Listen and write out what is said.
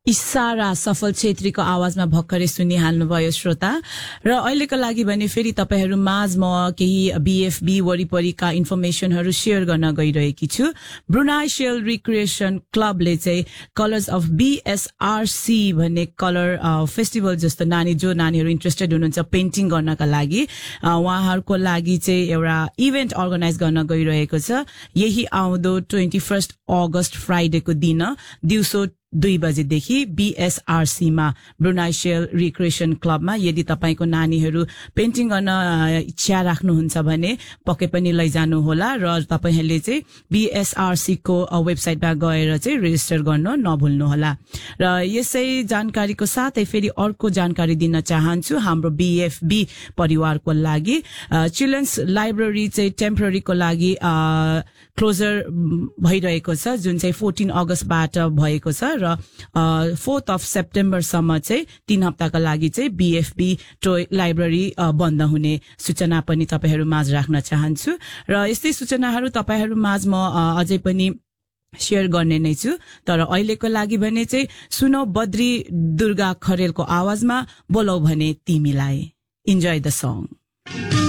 इसारा सफल छेत्रीको आवाजमा भर्खरै सुनिहाल्नुभयो श्रोता। र अहिलेको लागि भने फेरि तपाईहरु माझ म केही बीएफबी वरिपरिका इन्फर्मेसनहरु शेयर गर्न गइरहेकी छु। ब्रुनाई शेल रिक्रिएसन क्लबले चाहिँ कलर्स अफ बीएसआरसी भन्ने कलर फेस्टिभल जस्तो जो नानीहरु इन्ट्रेस्टेड हुनुहुन्छ पेन्टिङ गर्नका लागि उहाँहरुको लागि चाहिँ एउटा इभेन्ट अर्गनाइज गर्न गइरहेको छ। यही आउँदो 21 अगस्त फ्राइडेको दिन दिउँसो 2 बजेदेखि बीएसआरसी मा ब्रुनाई शेल रिक्रिएसन क्लबमा यदि तपाईको नानीहरु पेन्टिङ गर्न इच्छा राख्नुहुन्छ भने पक्कै पनि लैजानु होला र तपाईहरुले चाहिँ बीएसआरसी को वेबसाइटमा गएर चाहिँ रेजिस्टर गर्न नभुल्नु होला। र यसै जानकारीको साथै फेरि अर्को जानकारी दिन चाहन्छु हाम्रो बीएफबी परिवारको लागि चिल्ड्रन्स लाइब्रेरी चाहिँ टेम्पररीको लागि क्लोजर भइरहेको छ जुन चाहिँ 14 अगस्तबाट भएको छ र 4th of September सम्म चाहिँ 3 हप्ताका लागि चाहिँ बीएफबी टोय लाइब्रेरी बन्द हुने सूचना पनि तपाईहरु माझ राख्न चाहन्छु। र यस्तै सूचनाहरु तपाईहरु माझ म अझै पनि शेयर गर्ने नै छु। तर अहिलेको लागि भने चाहिँ सुनौ बद्री दुर्गा खरेलको आवाजमा बोलौ भने तिमीलाई। Enjoy the song.